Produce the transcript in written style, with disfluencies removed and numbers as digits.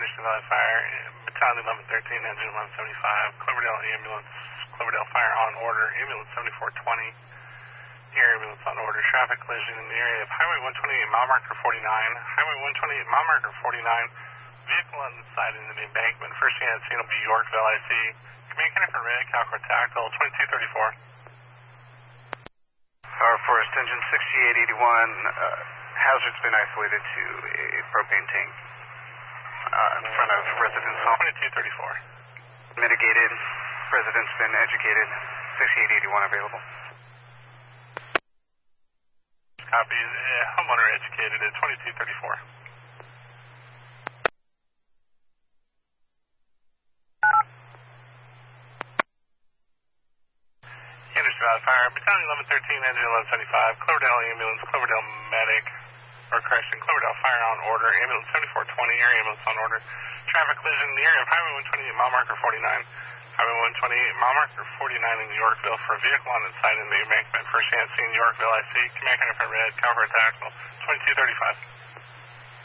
Anderson Valley Fire, Battalion 1113, Engine 175, Cloverdale Ambulance, Cloverdale Fire on order, Ambulance 7420, Air Ambulance on order, traffic collision in the area of Highway 128, mile marker 49, Highway 128, mile marker 49, vehicle on the side in the embankment, first thing I'd seen will be Yorkville, I see. Command Connect for Red, Calcor Tactile, 2234. Power Forest Engine 6881, hazard's been isolated to a propane tank in front of residence home. 2234. Mitigated, resident's been educated, 6881 available. Copy, homeowner educated at 2234. Anderson Valley Fire, Battalion 1113, Engine 1175, Cloverdale Ambulance, Cloverdale Medic, Cloverdale Fire on order, Ambulance 7420, Air Ambulance on order, traffic collision in the area of Highway 128, mile marker 49, Highway 128, mile marker 49 in Yorkville for a vehicle on its side in the embankment, first chance seen Yorkville, I see. Command Connect for Red, Calgary Tactical, 2235.